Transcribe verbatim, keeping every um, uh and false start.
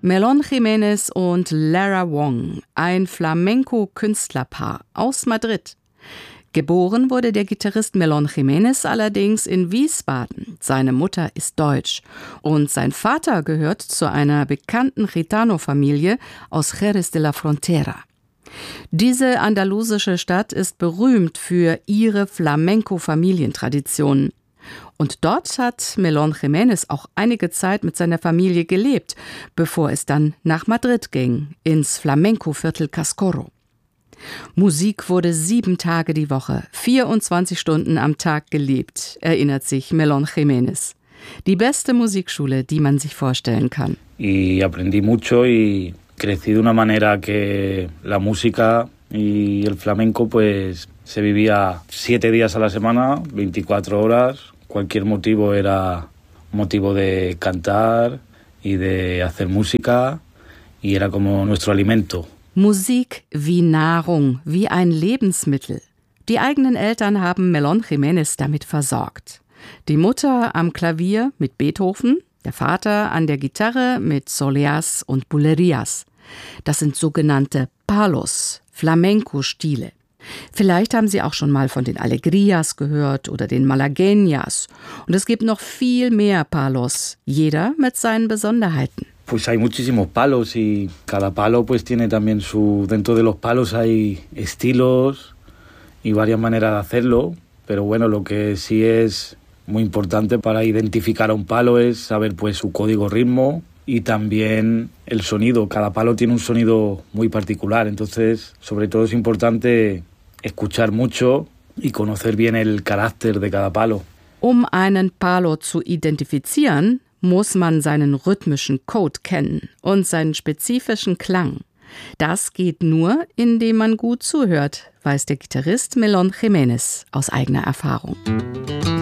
Melón Jiménez und Lara Wong, ein Flamenco-Künstlerpaar aus Madrid. Geboren wurde der Gitarrist Melón Jiménez allerdings in Wiesbaden. Seine Mutter ist deutsch und sein Vater gehört zu einer bekannten Gitano-Familie aus Jerez de la Frontera. Diese andalusische Stadt ist berühmt für ihre Flamenco-Familientraditionen. Und dort hat Melón Jiménez auch einige Zeit mit seiner Familie gelebt, bevor es dann nach Madrid ging, ins Flamenco-Viertel Cascorro. Musik wurde sieben Tage die Woche, vierundzwanzig Stunden am Tag gelebt, erinnert sich Melón Jiménez. Die beste Musikschule, die man sich vorstellen kann. Y aprendí mucho y crecí de una manera que la música y el flamenco pues se vivía siete días a la semana, veinticuatro horas. Cualquier motivo era motivo de cantar y de hacer música y era como nuestro alimento. Musik wie Nahrung, wie ein Lebensmittel. Die eigenen Eltern haben Melón Jiménez damit versorgt. Die Mutter am Klavier mit Beethoven, der Vater an der Gitarre mit Soleás und Bulerías. Das sind sogenannte Palos, Flamenco-Stile. Vielleicht haben Sie auch schon mal von den Alegrías gehört oder den Malagueñas. Und es gibt noch viel mehr Palos, jeder mit seinen Besonderheiten. Pues hay muchísimos palos y cada palo pues tiene también su... Dentro de los palos hay estilos y varias maneras de hacerlo, pero bueno, lo que sí es muy importante para identificar a un palo es saber pues su código ritmo y también el sonido. Cada palo tiene un sonido muy particular, entonces sobre todo es importante escuchar mucho y conocer bien el carácter de cada palo. Um einen Palo zu identifizieren, muss man seinen rhythmischen Code kennen und seinen spezifischen Klang. Das geht nur, indem man gut zuhört, weiß der Gitarrist Melón Jiménez aus eigener Erfahrung.